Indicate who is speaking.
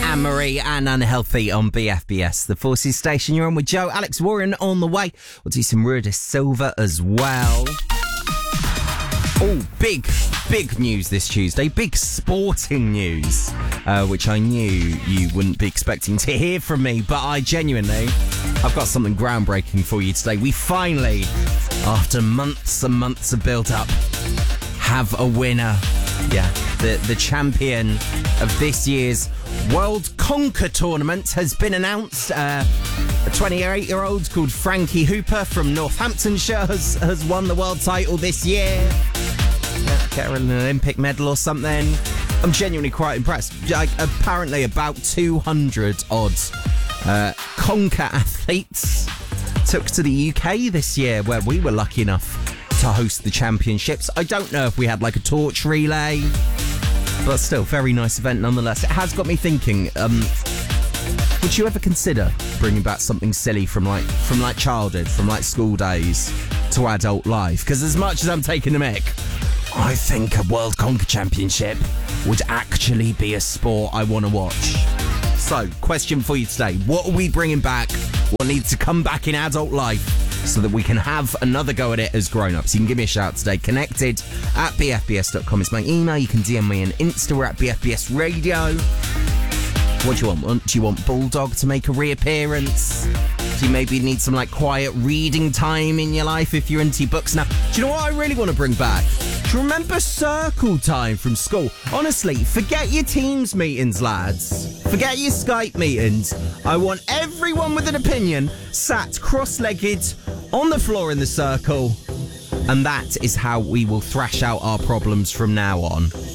Speaker 1: Anne-Marie and Unhealthy on BFBS, the Forces station. You're on with Joe. Alex Warren on the way. We'll do some Ruida Silva as well. Oh, big news this Tuesday. Big sporting news, which I knew you wouldn't be expecting to hear from me, but I've got something groundbreaking for you today. We finally, after months and months of build-up, have a winner. Yeah, the champion of this year's World Conker Tournament has been announced. A 28-year-old called Frankie Hooper from Northamptonshire has won the world title this year. Get her an Olympic medal or something. I'm genuinely quite impressed. Apparently about 200 odd Conker athletes took to the UK this year, where we were lucky enough to host the championships. I don't know if we had like a torch relay, but still, very nice event nonetheless. It has got me thinking, would you ever consider bringing back something silly from childhood, from like school days to adult life? Because as much as I'm taking the mick, I think a World Conker Championship would actually be a sport I want to watch. So, question for you today. What are we bringing back? What needs to come back in adult life so that we can have another go at it as grown-ups? You can give me a shout today. Connected at bfbs.com is my email. You can DM me on Insta. We're at BFBS Radio. What do you want? Do you want Bulldog to make a reappearance? Do you maybe need some like quiet reading time in your life if you're into books now? Do you know what I really want to bring back? Do you remember circle time from school? Honestly, forget your Teams meetings, lads. Forget your Skype meetings. I want everyone with an opinion sat cross-legged on the floor in the circle. And that is how we will thrash out our problems from now on.